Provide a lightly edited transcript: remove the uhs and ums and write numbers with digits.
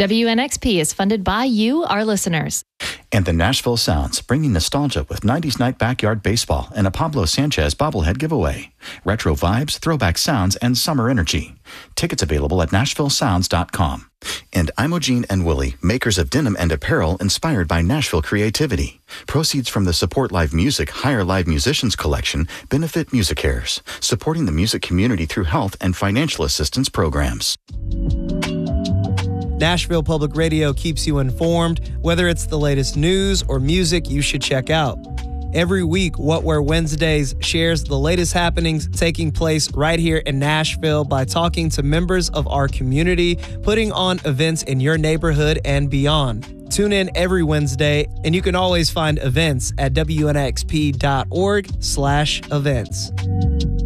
WNXP is funded by you, our listeners. And the Nashville Sounds, bringing nostalgia with 90s night backyard baseball and a Pablo Sanchez bobblehead giveaway. Retro vibes, throwback sounds, and summer energy. Tickets available at NashvilleSounds.com. And Imogene and Willie, makers of denim and apparel inspired by Nashville creativity. Proceeds from the Support Live Music Hire Live Musicians collection benefit MusiCares, supporting the music community through health and financial assistance programs. Nashville Public Radio keeps you informed, whether it's the latest news or music you should check out. Every week, What Where Wednesdays shares the latest happenings taking place right here in Nashville by talking to members of our community, putting on events in your neighborhood and beyond. Tune in every Wednesday, and you can always find events at WNXP.org/events.